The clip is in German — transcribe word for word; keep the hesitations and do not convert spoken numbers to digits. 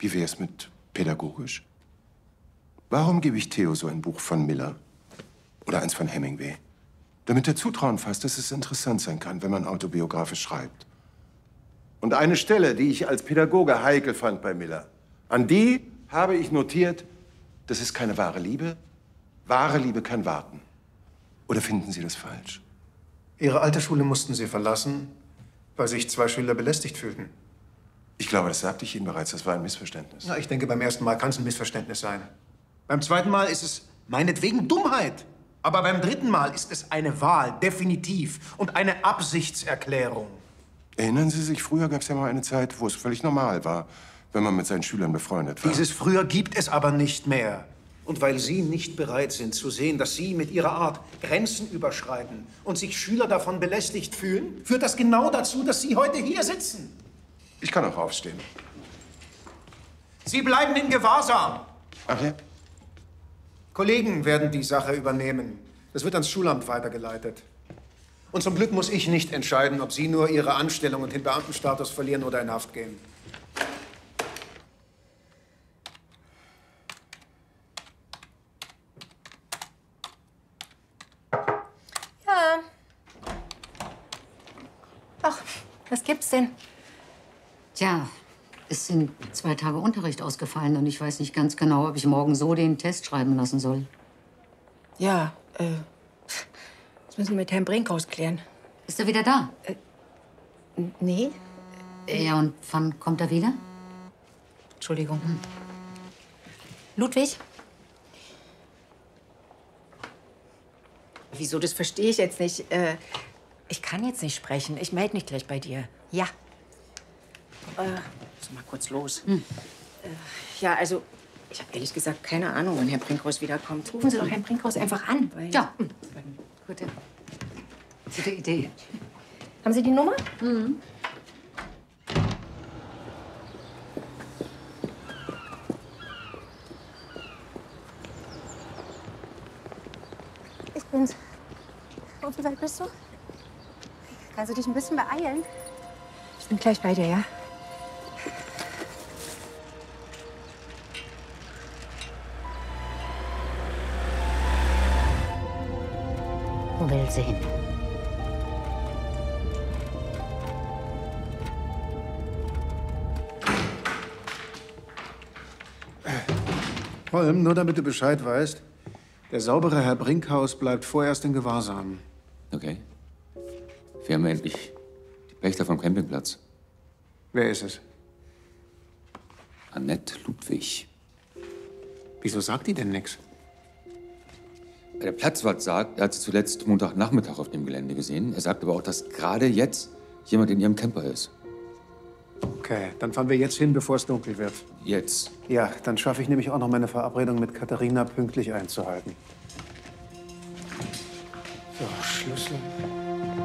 Wie wär's mit pädagogisch? Warum gebe ich Theo so ein Buch von Miller? Oder eins von Hemingway? Damit er Zutrauen fasst, dass es interessant sein kann, wenn man autobiografisch schreibt. Und eine Stelle, die ich als Pädagoge heikel fand bei Miller, an die habe ich notiert, das ist keine wahre Liebe. Wahre Liebe kann warten. Oder finden Sie das falsch? Ihre alte Schule mussten Sie verlassen, weil sich zwei Schüler belästigt fühlten. Ich glaube, das sagte ich Ihnen bereits. Das war ein Missverständnis. Na, ich denke, beim ersten Mal kann es ein Missverständnis sein. Beim zweiten Mal ist es meinetwegen Dummheit. Aber beim dritten Mal ist es eine Wahl, definitiv. Und eine Absichtserklärung. Erinnern Sie sich, früher gab es ja mal eine Zeit, wo es völlig normal war, wenn man mit seinen Schülern befreundet war. Dieses Früher gibt es aber nicht mehr. Und weil Sie nicht bereit sind zu sehen, dass Sie mit Ihrer Art Grenzen überschreiten und sich Schüler davon belästigt fühlen, führt das genau dazu, dass Sie heute hier sitzen. Ich kann auch aufstehen. Sie bleiben in Gewahrsam. Ach ja? Kollegen werden die Sache übernehmen. Das wird ans Schulamt weitergeleitet. Und zum Glück muss ich nicht entscheiden, ob Sie nur Ihre Anstellung und den Beamtenstatus verlieren oder in Haft gehen. Ja. Ach, was gibt's denn? Tja, es sind zwei Tage Unterricht ausgefallen und ich weiß nicht ganz genau, ob ich morgen so den Test schreiben lassen soll. Ja, äh, das müssen wir mit Herrn Brinkhaus klären. Ist er wieder da? Äh, nee. Ja, und wann kommt er wieder? Entschuldigung. Hm. Ludwig? Wieso, das verstehe ich jetzt nicht. Äh, ich kann jetzt nicht sprechen. Ich melde mich gleich bei dir. Ja. Äh, muss mal kurz los. Hm. Äh, ja, also, ich habe ehrlich gesagt keine Ahnung, wann Herr Brinkhaus wiederkommt. Rufen Sie doch Herrn Brinkhaus einfach an. Weil ja. Hm. Gute, gute Idee. Haben Sie die Nummer? Mhm. Ich bin's. Und wie weit bist du? Kannst du dich ein bisschen beeilen? Ich bin gleich bei dir, ja? Will sehen. Holm, nur damit du Bescheid weißt, der saubere Herr Brinkhaus bleibt vorerst in Gewahrsam. Okay. Wir haben endlich die Pächter vom Campingplatz. Wer ist es? Annette Ludwig. Wieso sagt die denn nichts? Der Platzwart sagt, er hat sie zuletzt Montagnachmittag auf dem Gelände gesehen. Er sagt aber auch, dass gerade jetzt jemand in ihrem Camper ist. Okay, dann fahren wir jetzt hin, bevor es dunkel wird. Jetzt? Ja, dann schaffe ich nämlich auch noch meine Verabredung mit Katharina pünktlich einzuhalten. So, Schlüssel.